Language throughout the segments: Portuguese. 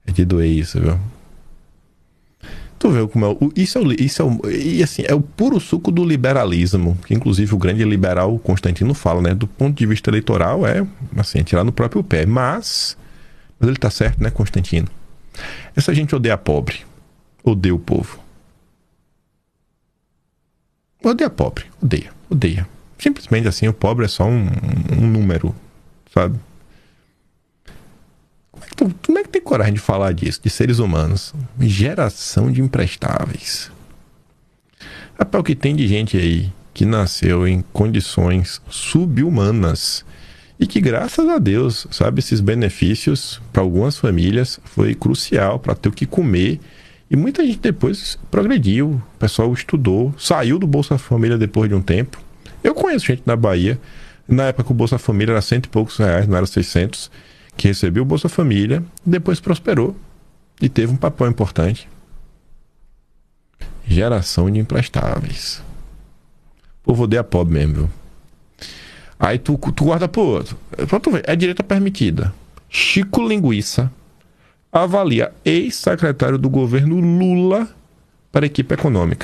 É de doer isso, viu? Tu vê como é. E assim, é o puro suco do liberalismo. Que inclusive o grande liberal Constantino fala, né? Do ponto de vista eleitoral, é assim, tirar no próprio pé. Mas ele tá certo, né, Constantino? Essa gente odeia pobre. Odeia o povo. Odeia pobre. Odeia. Simplesmente assim, o pobre é só um número, sabe? Como é que tem coragem de falar disso? De seres humanos? Geração de imprestáveis. Rapaz, o que tem de gente aí que nasceu em condições subhumanas e que, graças a Deus, sabe, esses benefícios para algumas famílias foi crucial para ter o que comer. E muita gente depois progrediu, o pessoal estudou, saiu do Bolsa Família depois de um tempo. Eu conheço gente na Bahia, na época que o Bolsa Família era R$100 e poucos, não era 600, que recebeu o Bolsa Família, depois prosperou e teve um papel importante. Geração de imprestáveis. O povo odeia pobre mesmo, viu? Aí tu guarda pro outro. Pra tu ver, é direita permitida. Chico Linguiça avalia ex-secretário do governo Lula para a equipe econômica.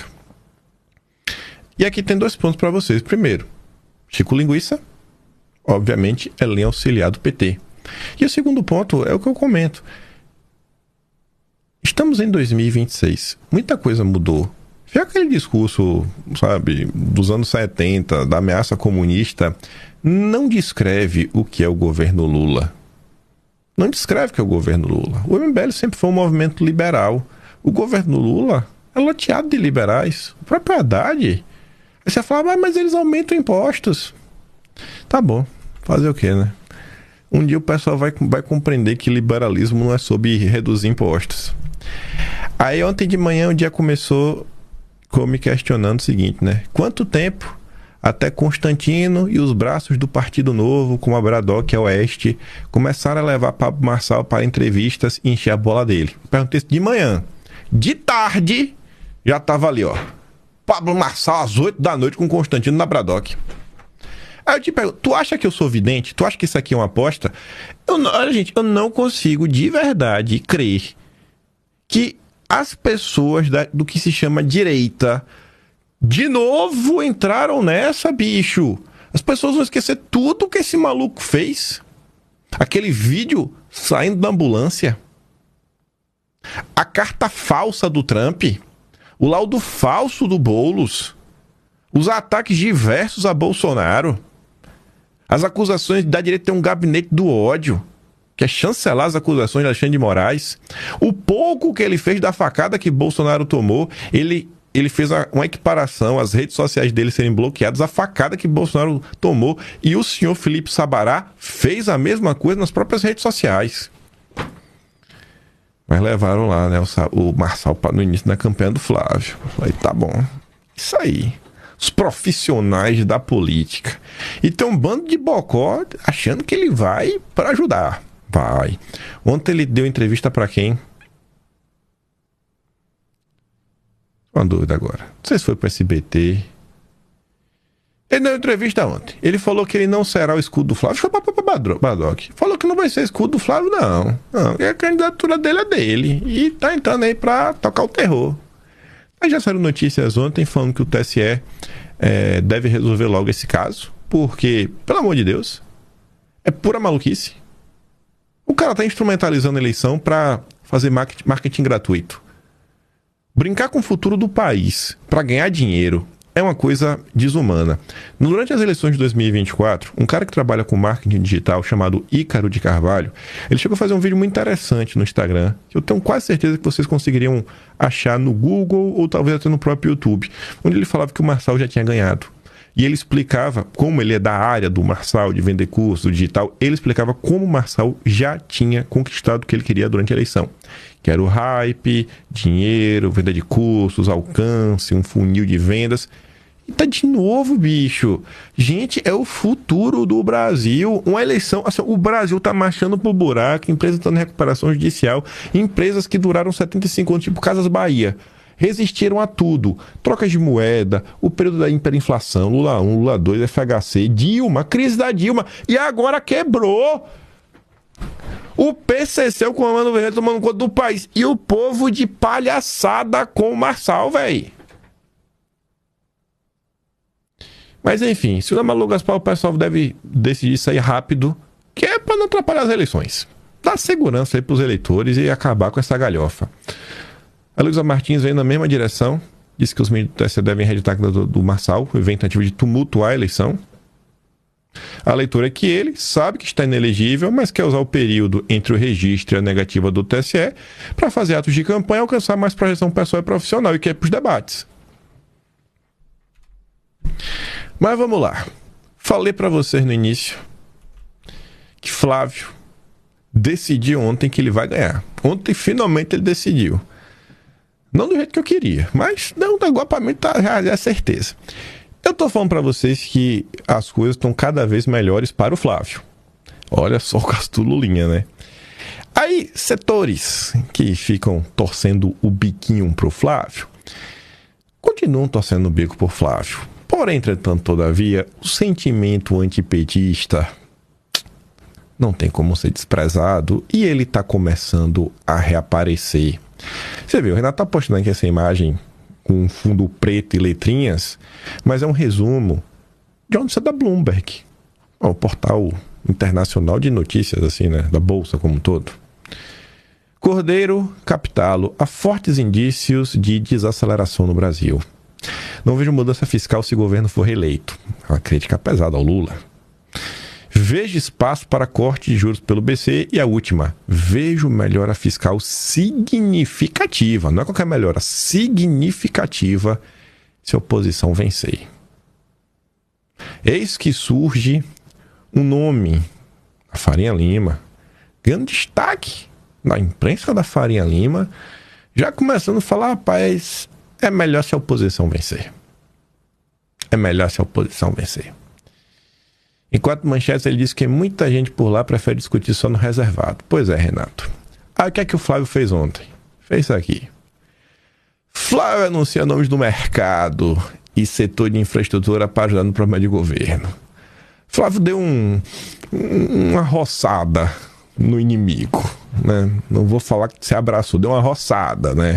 E aqui tem 2 pontos para vocês. Primeiro, Chico Linguiça, obviamente, é linha auxiliar do PT. E o segundo ponto é o que eu comento. Estamos em 2026. Muita coisa mudou. Já aquele discurso, sabe, dos anos 70, da ameaça comunista, não descreve o que é o governo Lula. Não descreve o que é o governo Lula. O MBL sempre foi um movimento liberal. O governo Lula é loteado de liberais. O próprio Haddad. Aí você fala, mas eles aumentam impostos. Tá bom, fazer o quê, né? Um dia o pessoal vai compreender que liberalismo não é sobre reduzir impostos. Aí ontem de manhã o dia começou com me questionando o seguinte, né? Quanto tempo até Constantino e os braços do Partido Novo, como a Braddock e a Oeste, começaram a levar Pablo Marçal para entrevistas e encher a bola dele? Perguntei isso de manhã. De tarde, já tava ali, ó. Pablo Marçal às 8 da noite com Constantino na Braddock. Aí eu te pergunto, tu acha que eu sou vidente? Tu acha que isso aqui é uma aposta? Olha, gente, eu não consigo de verdade crer que as pessoas do que se chama direita de novo entraram nessa, bicho. As pessoas vão esquecer tudo que esse maluco fez. Aquele vídeo saindo da ambulância. A carta falsa do Trump. O laudo falso do Boulos. Os ataques diversos a Bolsonaro. As acusações da direita ter um gabinete do ódio, que é chancelar as acusações de Alexandre de Moraes. O pouco que ele fez da facada que Bolsonaro tomou, ele fez uma equiparação, as redes sociais dele serem bloqueadas, a facada que Bolsonaro tomou, e o senhor Felipe Sabará fez a mesma coisa nas próprias redes sociais. Mas levaram lá, né, o Marçal no início da campanha do Flávio. Eu falei, tá bom, isso aí. Os profissionais da política. E tem um bando de bocó achando que ele vai para ajudar. Vai. Ontem ele deu entrevista para quem? Uma dúvida agora. Não sei se foi para SBT. Ele deu entrevista ontem. Ele falou que ele não será o escudo do Flávio. Foi para Braddock. Falou que não vai ser escudo do Flávio, não. Não, a candidatura dele é dele. E tá entrando aí para tocar o terror. Aí já saíram notícias ontem falando que o TSE deve resolver logo esse caso, porque, pelo amor de Deus, é pura maluquice. O cara tá instrumentalizando a eleição para fazer marketing gratuito. Brincar com o futuro do país para ganhar dinheiro é uma coisa desumana. Durante as eleições de 2024, um cara que trabalha com marketing digital chamado Ícaro de Carvalho, ele chegou a fazer um vídeo muito interessante no Instagram, que eu tenho quase certeza que vocês conseguiriam achar no Google ou talvez até no próprio YouTube, onde ele falava que o Marçal já tinha ganhado. E ele explicava, como ele é da área do Marçal, de vender curso, digital, ele explicava como o Marçal já tinha conquistado o que ele queria durante a eleição. Que era o hype, dinheiro, venda de cursos, alcance, um funil de vendas. E tá de novo, bicho. Gente, é o futuro do Brasil. Uma eleição, assim, o Brasil tá marchando pro buraco, empresas estão em recuperação judicial, empresas que duraram 75 anos, tipo Casas Bahia. Resistiram a tudo. Trocas de moeda, o período da hiperinflação, Lula 1, Lula 2, FHC, Dilma, crise da Dilma. E agora quebrou. O PCC, o Comando Vermelho, tomando conta do país. E o povo de palhaçada com o Marçal, velho. Mas enfim, se o Malu Gaspar, o pessoal deve decidir sair rápido, que é para não atrapalhar as eleições. Dar segurança aí pros eleitores e acabar com essa galhofa. A Luísa Martins veio na mesma direção. Disse que os ministros do TSE devem reeditar do Marçal, em tentativa de tumultuar a eleição. A leitura é que ele sabe que está inelegível, mas quer usar o período entre o registro e a negativa do TSE para fazer atos de campanha e alcançar mais projeção pessoal e profissional e que é para os debates. Mas vamos lá. Falei para vocês no início que Flávio decidiu ontem que ele vai ganhar. Ontem finalmente ele decidiu. Não do jeito que eu queria, mas não, agora para mim já é certeza. Eu tô falando para vocês que as coisas estão cada vez melhores para o Flávio. Olha só o caso do Lulinha, né? Aí, setores que ficam torcendo o biquinho pro Flávio, continuam torcendo o bico pro Flávio. Porém, entretanto, todavia, o sentimento antipetista não tem como ser desprezado e ele tá começando a reaparecer. Você viu, o Renato tá postando aqui essa imagem com fundo preto e letrinhas, mas é um resumo de onde é da Bloomberg, o portal internacional de notícias, assim, né, da Bolsa como um todo. Cordeiro Capitalo, há fortes indícios de desaceleração no Brasil. Não vejo mudança fiscal se o governo for reeleito. Uma crítica pesada ao Lula. Vejo espaço para corte de juros pelo BC. E a última, vejo melhora fiscal significativa, não é qualquer melhora, significativa, se a oposição vencer. Eis que surge um nome, a Farinha Lima, ganhando destaque na imprensa da Farinha Lima, já começando a falar, rapaz, é melhor se a oposição vencer. É melhor se a oposição vencer. Enquanto manchetes, ele disse que muita gente por lá prefere discutir só no reservado. Pois é, Renato. Aí o que é que o Flávio fez ontem? Fez isso aqui. Flávio anuncia nomes do mercado e setor de infraestrutura para ajudar no problema de governo. Flávio deu uma roçada no inimigo, né? Não vou falar que se abraçou, deu uma roçada, né?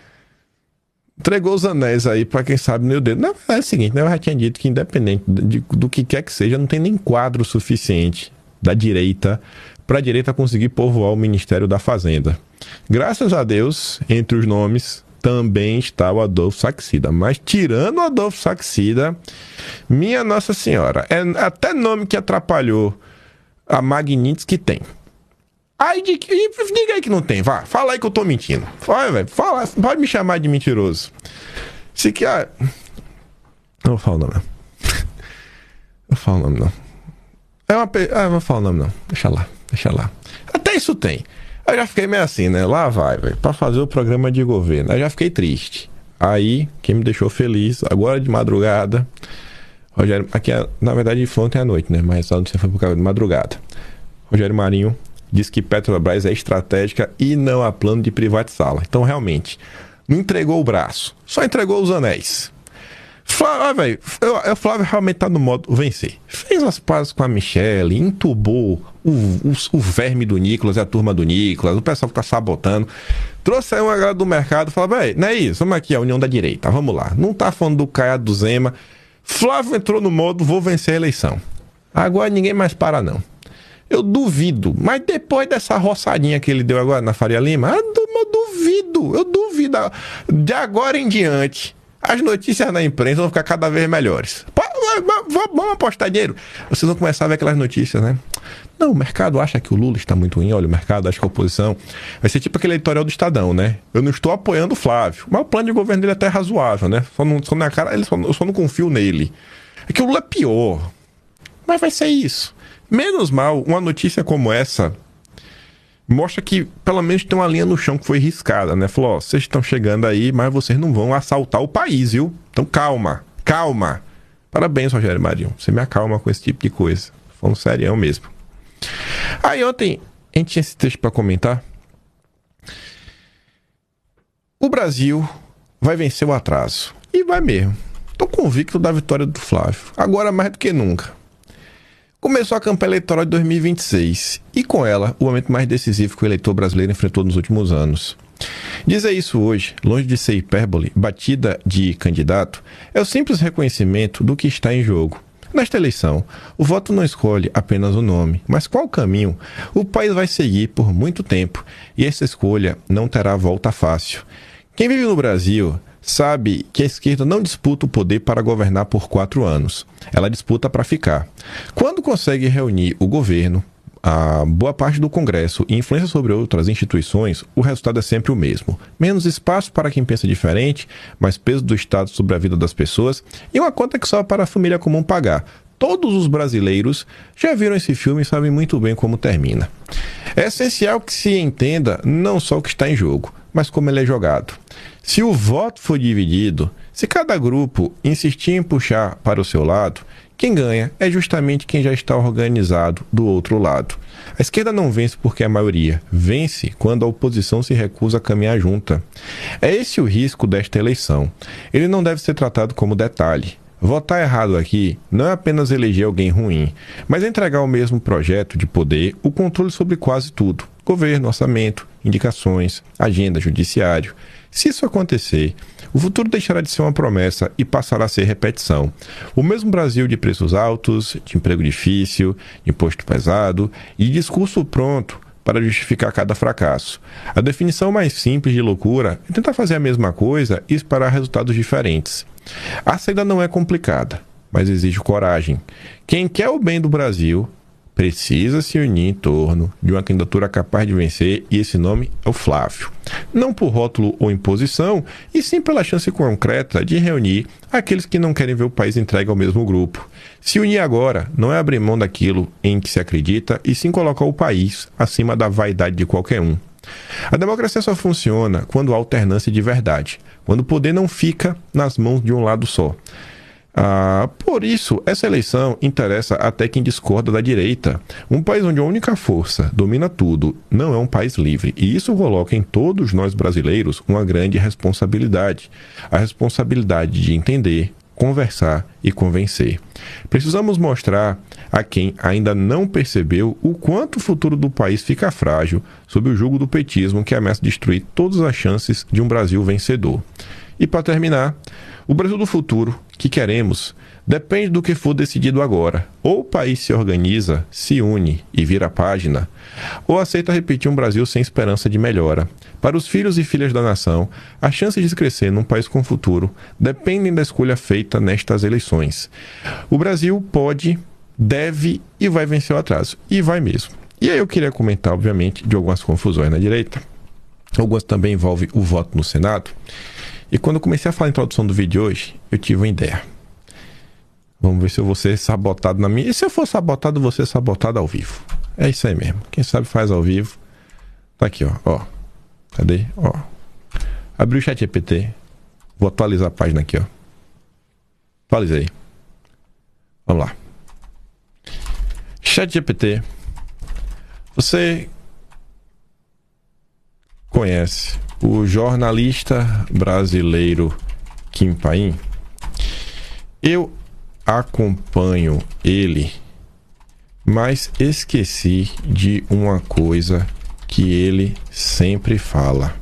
Entregou os anéis aí pra quem sabe meu dedo. Não, é o seguinte, né? Eu já tinha dito que independente do que quer que seja, não tem nem quadro suficiente da direita pra direita conseguir povoar o Ministério da Fazenda. Graças a Deus, entre os nomes, também está o Adolfo Saxida. Mas tirando o Adolfo Saxida, minha Nossa Senhora, é até nome que atrapalhou a Magnitsky tem. Aí, diga aí que não tem, vá. Fala aí que eu tô mentindo. Fala, velho. Fala, pode me chamar de mentiroso. Se que não vou falar o nome, não. Não vou falar o nome, não. Não vou falar o nome, não. Deixa lá. Até isso tem. Aí eu já fiquei meio assim, né? Lá vai, velho. Pra fazer o programa de governo. Aí já fiquei triste. Aí, quem me deixou feliz, agora de madrugada. Rogério, aqui, na verdade, foi ontem à noite, né? Mas a notícia foi por causa de madrugada. Rogério Marinho diz que Petrobras é estratégica e não há plano de privatizá-la. Então, realmente, não entregou o braço, só entregou os anéis. Flávio, o Flávio realmente tá no modo vencer. Fez as pazes com a Michelle, entubou o verme do Nicolas e a turma do Nicolas, o pessoal que tá sabotando. Trouxe aí uma galera do mercado e falou, velho, não é isso, vamos aqui, a União da Direita, vamos lá. Não tá falando do Caiado do Zema. Flávio entrou no modo, vou vencer a eleição. Agora ninguém mais para, não. Eu duvido, mas depois dessa roçadinha que ele deu agora na Faria Lima, eu duvido. De agora em diante, as notícias na imprensa vão ficar cada vez melhores. Vamos apostar dinheiro. Vocês vão começar a ver aquelas notícias, né? Não, o mercado acha que o Lula está muito ruim, olha, o mercado acha que a oposição... Vai ser tipo aquele editorial do Estadão, né? Eu não estou apoiando o Flávio, mas o plano de governo dele é até razoável, né? Eu só não confio nele. É que o Lula é pior. Mas vai ser isso. Menos mal, uma notícia como essa mostra que pelo menos tem uma linha no chão que foi riscada, né? Falou, ó, vocês estão chegando aí, mas vocês não vão assaltar o país, viu? Então calma. Parabéns, Rogério Marinho. Você me acalma com esse tipo de coisa. Falando serião mesmo. Aí ontem, a gente tinha esse texto para comentar. O Brasil vai vencer o atraso. E vai mesmo. Tô convicto da vitória do Flávio. Agora mais do que nunca. Começou a campanha eleitoral de 2026 e, com ela, o momento mais decisivo que o eleitor brasileiro enfrentou nos últimos anos. Dizer isso hoje, longe de ser hipérbole, batida de candidato, é o simples reconhecimento do que está em jogo. Nesta eleição, o voto não escolhe apenas o nome, mas qual caminho o país vai seguir por muito tempo, e essa escolha não terá volta fácil. Quem vive no Brasil sabe que a esquerda não disputa o poder para governar por 4 anos. Ela disputa para ficar. Quando consegue reunir o governo, a boa parte do Congresso e influência sobre outras instituições, o resultado é sempre o mesmo. Menos espaço para quem pensa diferente, mais peso do Estado sobre a vida das pessoas e uma conta que só para a família comum pagar. Todos os brasileiros já viram esse filme e sabem muito bem como termina. É essencial que se entenda não só o que está em jogo, mas como ele é jogado. Se o voto for dividido, se cada grupo insistir em puxar para o seu lado, quem ganha é justamente quem já está organizado do outro lado. A esquerda não vence porque é a maioria, vence quando a oposição se recusa a caminhar junta. É esse o risco desta eleição. Ele não deve ser tratado como detalhe. Votar errado aqui não é apenas eleger alguém ruim, mas entregar ao mesmo projeto de poder o controle sobre quase tudo. Governo, orçamento, indicações, agenda, judiciário. Se isso acontecer, o futuro deixará de ser uma promessa e passará a ser repetição. O mesmo Brasil de preços altos, de emprego difícil, de imposto pesado e de discurso pronto para justificar cada fracasso. A definição mais simples de loucura é tentar fazer a mesma coisa e esperar resultados diferentes. A saída não é complicada, mas exige coragem. Quem quer o bem do Brasil precisa se unir em torno de uma candidatura capaz de vencer, e esse nome é o Flávio. Não por rótulo ou imposição, e sim pela chance concreta de reunir aqueles que não querem ver o país entregue ao mesmo grupo. Se unir agora não é abrir mão daquilo em que se acredita, e sim colocar o país acima da vaidade de qualquer um. A democracia só funciona quando há alternância de verdade, quando o poder não fica nas mãos de um lado só. Por isso, essa eleição interessa até quem discorda da direita. Um país onde a única força domina tudo não é um país livre. E isso coloca em todos nós brasileiros uma grande responsabilidade. A responsabilidade de entender, conversar e convencer. Precisamos mostrar a quem ainda não percebeu o quanto o futuro do país fica frágil sob o jugo do petismo que ameaça destruir todas as chances de um Brasil vencedor. E para terminar, o Brasil do futuro que queremos depende do que for decidido agora. Ou o país se organiza, se une e vira a página, ou aceita repetir um Brasil sem esperança de melhora. Para os filhos e filhas da nação, as chances de crescer num país com futuro dependem da escolha feita nestas eleições. O Brasil pode, deve e vai vencer o atraso. E vai mesmo. E aí eu queria comentar, obviamente, de algumas confusões na direita. Algumas também envolvem o voto no Senado. E quando eu comecei a falar a introdução do vídeo de hoje, eu tive uma ideia. Vamos ver se eu vou ser sabotado na minha... E se eu for sabotado, eu vou ser sabotado ao vivo. É isso aí mesmo. Quem sabe faz ao vivo. Tá aqui, ó. Cadê? Abri o ChatGPT. Vou atualizar a página aqui, ó. Atualizei. Vamos lá. ChatGPT. Você conhece o jornalista brasileiro Kim Paim? Eu acompanho ele, mas esqueci de uma coisa que ele sempre fala.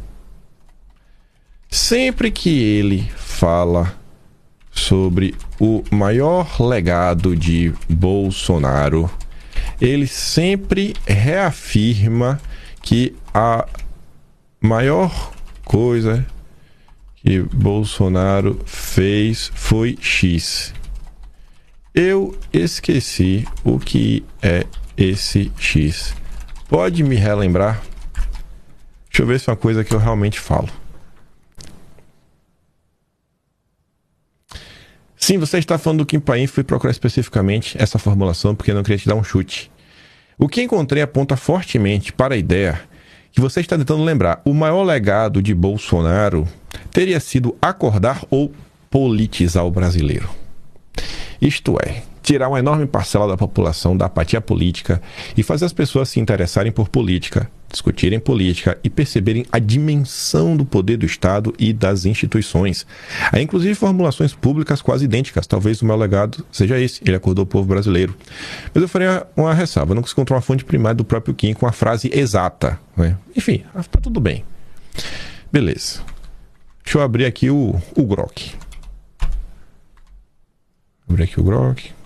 Sempre que ele fala sobre o maior legado de Bolsonaro, ele sempre reafirma que a maior coisa que Bolsonaro fez foi X. Eu esqueci o que é esse X. Pode me relembrar? Deixa eu ver se é uma coisa que eu realmente falo. Sim, você está falando do Kim Paim. Fui procurar especificamente essa formulação porque eu não queria te dar um chute. O que encontrei aponta fortemente para a ideia que você está tentando lembrar. O maior legado de Bolsonaro teria sido acordar ou politizar o brasileiro. Isto é, tirar uma enorme parcela da população da apatia política e fazer as pessoas se interessarem por política, discutirem política e perceberem a dimensão do poder do Estado e das instituições. Há inclusive formulações públicas quase idênticas. Talvez o meu legado seja esse. Ele acordou o povo brasileiro. Mas eu faria uma ressalva. Não se encontrou uma fonte primária do próprio Kim com a frase exata, né? Enfim, tá tudo bem. Beleza. Deixa eu abrir aqui o Grok. Abrir aqui o Grok.